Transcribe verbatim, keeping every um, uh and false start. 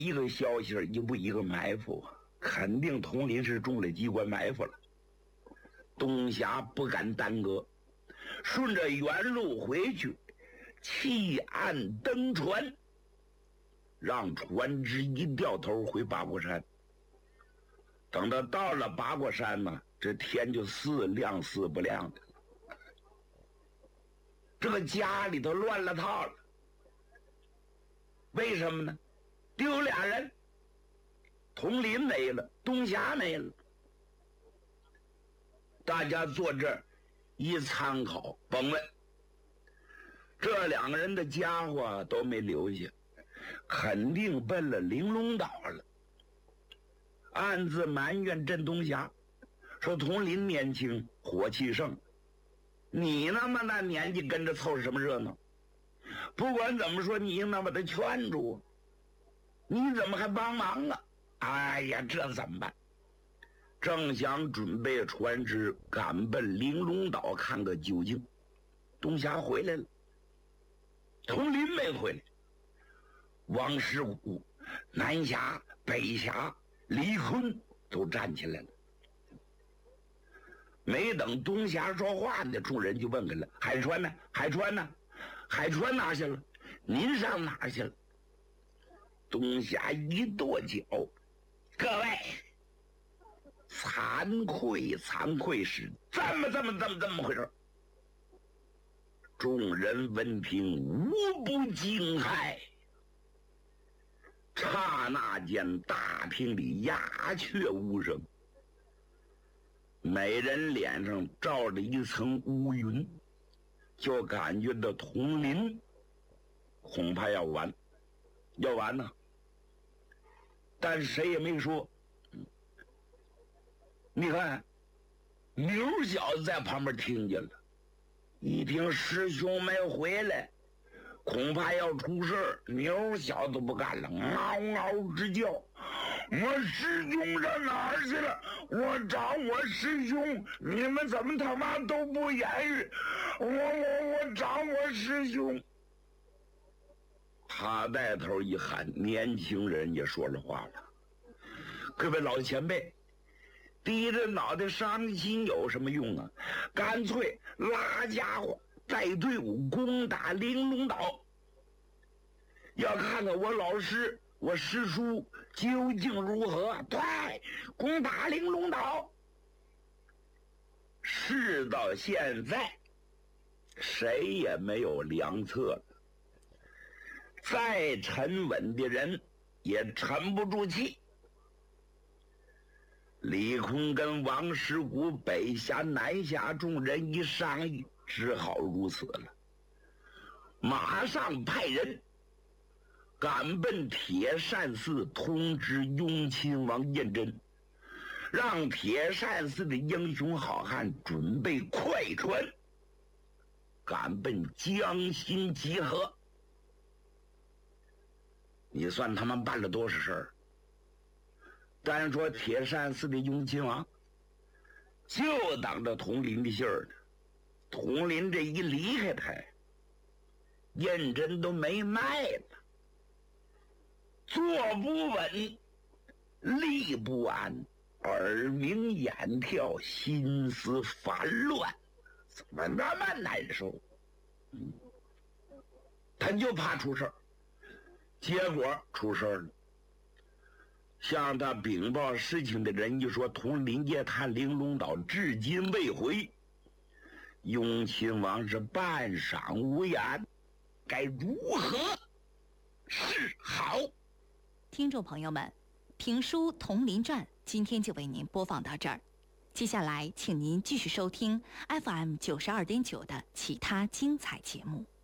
一个消息，一步一个埋伏，肯定佟林是中了机关埋伏了。东霞不敢耽搁，顺着原路回去，弃岸登船，让船只一掉头回八卦山。等到到了八卦山呢，这天就似亮似不亮的了。这个家里头乱了套了，为什么呢？丢俩人，佟林没了，东霞没了。大家坐这儿一参考，甭问，这两个人的家伙都没留下，肯定奔了玲珑岛了。暗自埋怨镇东霞，说佟林年轻，火气盛，你那么大年纪跟着凑什么热闹？不管怎么说，你应当把他劝住，你怎么还帮忙啊？哎呀，这怎么办？正想准备船只赶奔玲珑岛看个究竟，东霞回来了，佟林没回来。王师古、南霞、北霞、李坤都站起来了。没等东霞说话呢，众人就问开了：海川呢？海川呢？海川哪去了？您上哪去了？东霞一跺脚：各位，惭愧惭愧，是这么这么这么这么回事。众人闻听无不惊骇，刹那间大厅里鸦雀无声，每人脸上罩着一层乌云，就感觉到佟林恐怕要完，要完呢。但谁也没说。你看，牛小子在旁边听见了，一听师兄没回来，恐怕要出事儿。牛小子不干了，嗷嗷直叫：我师兄上哪儿去了？我找我师兄，你们怎么他妈都不言语？我我我找我师兄。他带头一喊，年轻人也说了话了：各位老前辈，低着脑袋伤心有什么用啊？干脆拉家伙带队伍攻打玲珑岛，要看看我老师我师叔究竟如何。对，攻打玲珑岛。事到现在，谁也没有良策了，再沉稳的人也沉不住气。李坤跟王师古、北霞、南霞众人一商议，只好如此了。马上派人赶奔铁扇寺，通知雍亲王胤禛，让铁扇寺的英雄好汉准备快船，赶奔江心集合。你算他们办了多少事儿？单说铁扇寺的雍亲王，就等着佟林的信儿呢。佟林这一离开他，胤禛都没脉了，坐不稳，力不安，耳鸣眼跳，心思烦乱，怎么那么难受？嗯，他就怕出事儿，结果出事儿了。向他禀报事情的人一说，佟林夜探玲珑岛至今未回。雍亲王是半晌无言，该如何是好？ 听众朋友们，评书《佟林传》今天就为您播放到这儿，接下来请您继续收听 F M 九十二点九的其他精彩节目。